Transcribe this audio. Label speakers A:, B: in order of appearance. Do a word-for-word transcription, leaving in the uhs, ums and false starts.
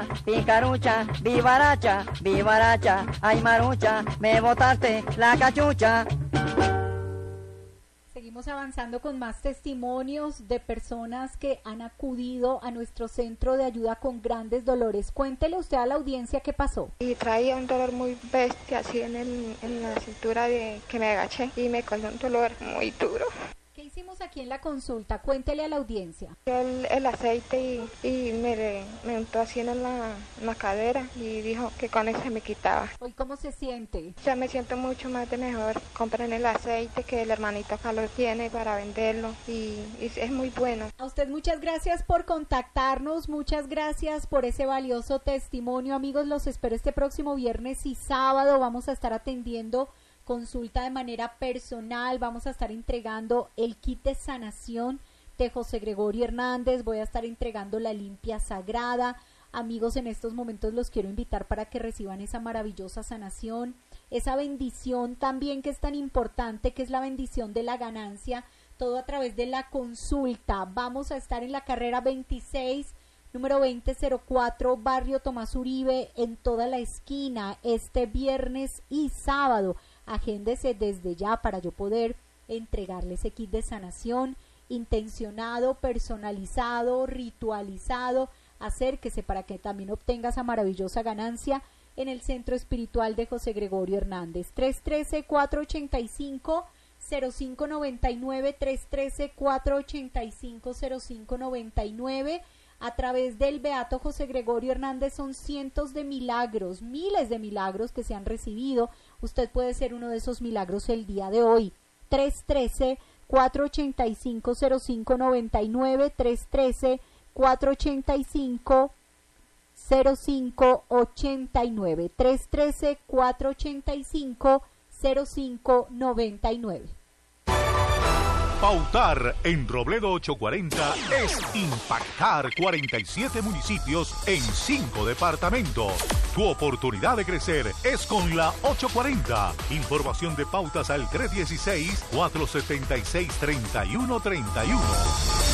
A: picarucha, picarucha, vivaracha, vivaracha, ay marucha, me botaste la cachucha.
B: Seguimos avanzando con más testimonios de personas que han acudido a nuestro centro de ayuda con grandes dolores. Cuéntele usted a la audiencia qué pasó.
C: Y traía un dolor muy bestia así en, el, en la cintura de que me agaché y me causó un dolor muy duro.
B: ¿Qué hicimos aquí en la consulta? Cuéntele a la audiencia.
C: El, el aceite y, y me, me untó así en la, en la cadera y dijo que con eso se me quitaba.
B: ¿Hoy cómo se siente?
C: Ya me siento mucho más de mejor. Compren el aceite que el hermanito acá lo tiene para venderlo y, y es muy bueno.
B: A usted muchas gracias por contactarnos, muchas gracias por ese valioso testimonio. Amigos, los espero este próximo viernes y sábado. Vamos a estar atendiendo consulta de manera personal, vamos a estar entregando el kit de sanación de José Gregorio Hernández, voy a estar entregando la limpia sagrada. Amigos, en estos momentos los quiero invitar para que reciban esa maravillosa sanación, esa bendición también que es tan importante, que es la bendición de la ganancia, todo a través de la consulta. Vamos a estar en la carrera veintiséis, número veinte cero cuatro, barrio Tomás Uribe, en toda la esquina, este viernes y sábado. Agéndese desde ya para yo poder entregarle ese kit de sanación intencionado, personalizado, ritualizado. Acérquese para que también obtenga esa maravillosa ganancia en el Centro Espiritual de José Gregorio Hernández. tres uno tres, cuatro ocho cinco, cero cinco nueve nueve, tres uno tres, cuatro ocho cinco, cero cinco nueve nueve. A través del Beato José Gregorio Hernández son cientos de milagros, miles de milagros que se han recibido. Usted puede ser uno de esos milagros el día de hoy. tres uno tres, cuatro ocho cinco, cero cinco nueve nueve, tres uno tres, cuatro ocho cinco, cero cinco ocho nueve, tres uno tres, cuatro ocho cinco, cero cinco nueve nueve.
D: Pautar en Robledo ochocientos cuarenta es impactar cuarenta y siete municipios en cinco departamentos. Tu oportunidad de crecer es con la ochocientos cuarenta. Información de pautas al tres uno seis, cuatro siete seis, tres uno tres uno.